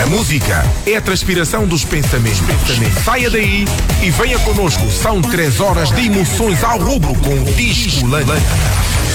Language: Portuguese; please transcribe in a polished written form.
A música é a transpiração dos pensamentos. Saia daí e venha connosco. São 3 horas de emoções ao rubro com o Disco Lândia.